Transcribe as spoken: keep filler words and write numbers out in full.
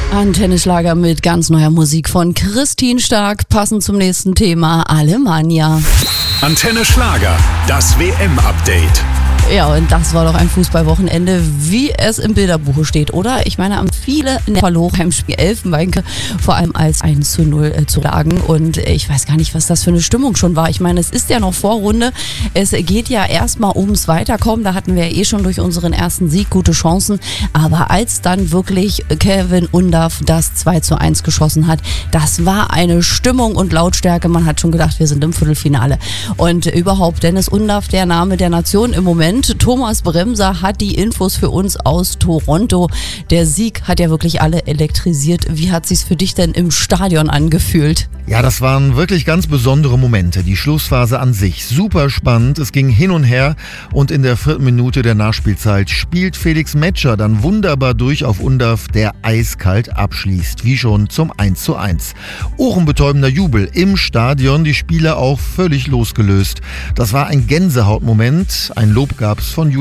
Antenne Schlager mit ganz neuer Musik von Christine Stark, passend zum nächsten Thema Alemannia. Antenne Schlager, das W M-Update. Ja, und das war doch ein Fußballwochenende, wie es im Bilderbuche steht, oder? Ich meine, haben viele verloren beim Spiel Elfenbeinke, vor allem als eins zu null äh, zu lagen. Und ich weiß gar nicht, was das für eine Stimmung schon war. Ich meine, es ist ja noch Vorrunde. Es geht ja erstmal ums Weiterkommen. Da hatten wir ja eh schon durch unseren ersten Sieg gute Chancen. Aber als dann wirklich Kevin Undav das zwei zu eins geschossen hat, das war eine Stimmung und Lautstärke. Man hat schon gedacht, wir sind im Viertelfinale. Und überhaupt, Dennis Undav, der Name der Nation im Moment. Thomas Bremser hat die Infos für uns aus Toronto. Der Sieg hat ja wirklich alle elektrisiert. Wie hat sich's für dich denn im Stadion angefühlt? Ja, das waren wirklich ganz besondere Momente. Die Schlussphase an sich super spannend. Es ging hin und her und in der vierten Minute der Nachspielzeit spielt Felix Metscher dann wunderbar durch auf Undav, der eiskalt abschließt, wie schon zum eins zu eins. Ohrenbetäubender Jubel im Stadion, die Spieler auch völlig losgelöst. Das war ein Gänsehautmoment. Ein Lob gab's von